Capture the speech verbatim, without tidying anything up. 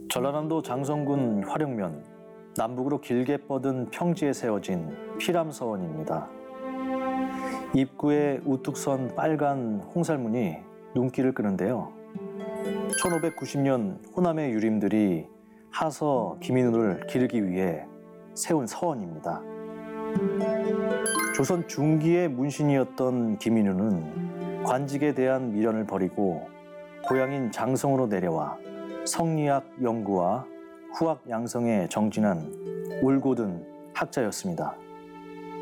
전라남도 장성군 화령면 남북으로 길게 뻗은 평지에 세워진 피람서원입니다. 입구에 우뚝 선 빨간 홍살문이 눈길을 끄는데요. 천오백구십 년 호남의 유림들이 하서 김인우를 기르기 위해 세운 서원입니다. 조선 중기의 문신이었던 김인우는 관직에 대한 미련을 버리고 고향인 장성으로 내려와 성리학 연구와 후학 양성에 정진한 올곧은 학자였습니다.